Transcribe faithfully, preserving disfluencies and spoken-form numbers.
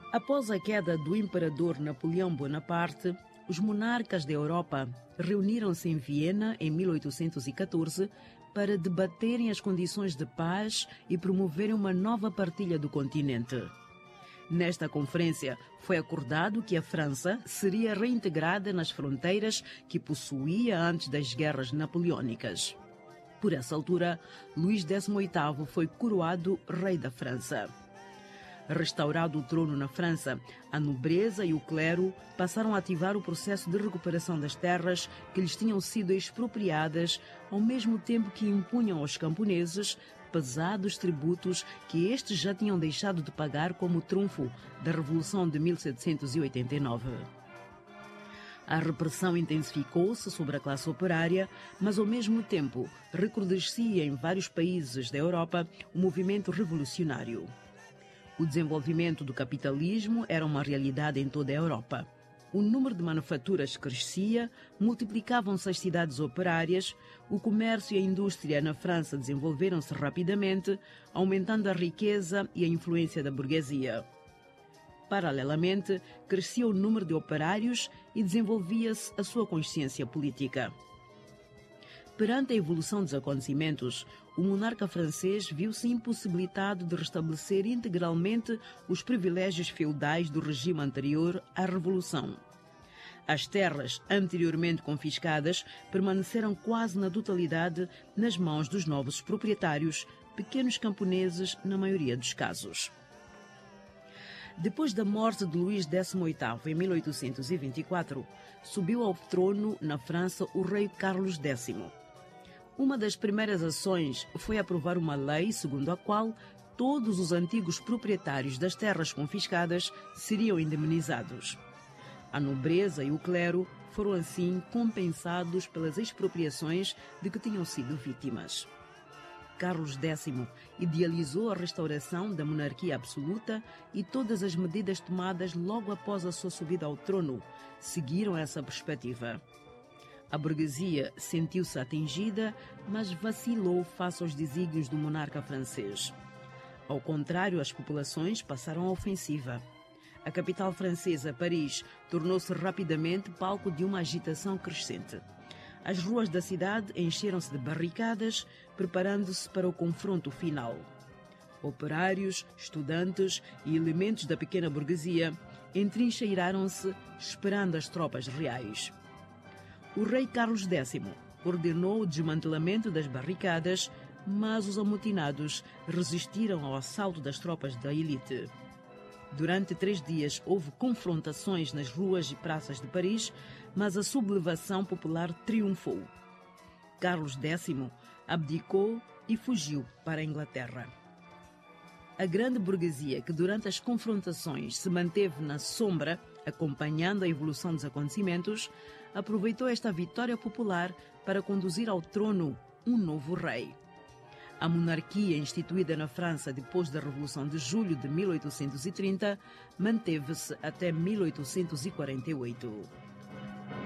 Após a queda do imperador Napoleão Bonaparte, os monarcas da Europa reuniram-se em Viena em mil oitocentos e catorze para debaterem as condições de paz e promoverem uma nova partilha do continente. Nesta conferência, foi acordado que a França seria reintegrada nas fronteiras que possuía antes das guerras napoleônicas. Por essa altura, Luís décimo oitavo foi coroado rei da França. Restaurado o trono na França, a nobreza e o clero passaram a ativar o processo de recuperação das terras que lhes tinham sido expropriadas, ao mesmo tempo que impunham aos camponeses pesados tributos que estes já tinham deixado de pagar como trunfo da Revolução de mil setecentos e oitenta e nove. A repressão intensificou-se sobre a classe operária, mas ao mesmo tempo recrudescia em vários países da Europa o movimento revolucionário. O desenvolvimento do capitalismo era uma realidade em toda a Europa. O número de manufaturas crescia, multiplicavam-se as cidades operárias, o comércio e a indústria na França desenvolveram-se rapidamente, aumentando a riqueza e a influência da burguesia. Paralelamente, crescia o número de operários e desenvolvia-se a sua consciência política. Perante a evolução dos acontecimentos, o monarca francês viu-se impossibilitado de restabelecer integralmente os privilégios feudais do regime anterior à Revolução. As terras anteriormente confiscadas permaneceram quase na totalidade nas mãos dos novos proprietários, pequenos camponeses na maioria dos casos. Depois da morte de Luís décimo oitavo em mil oitocentos e vinte e quatro, subiu ao trono na França o rei Carlos décimo. Uma das primeiras ações foi aprovar uma lei segundo a qual todos os antigos proprietários das terras confiscadas seriam indemnizados. A nobreza e o clero foram assim compensados pelas expropriações de que tinham sido vítimas. Carlos décimo idealizou a restauração da monarquia absoluta e todas as medidas tomadas logo após a sua subida ao trono seguiram essa perspectiva. A burguesia sentiu-se atingida, mas vacilou face aos desígnios do monarca francês. Ao contrário, as populações passaram à ofensiva. A capital francesa, Paris, tornou-se rapidamente palco de uma agitação crescente. As ruas da cidade encheram-se de barricadas, preparando-se para o confronto final. Operários, estudantes e elementos da pequena burguesia entrincheiraram-se, esperando as tropas reais. O rei Carlos décimo ordenou o desmantelamento das barricadas, mas os amotinados resistiram ao assalto das tropas da elite. Durante três dias houve confrontações nas ruas e praças de Paris, mas a sublevação popular triunfou. Carlos décimo abdicou e fugiu para a Inglaterra. A grande burguesia, que durante as confrontações se manteve na sombra, acompanhando a evolução dos acontecimentos, aproveitou esta vitória popular para conduzir ao trono um novo rei. A monarquia instituída na França depois da Revolução de Julho de mil oitocentos e trinta manteve-se até mil oitocentos e quarenta e oito.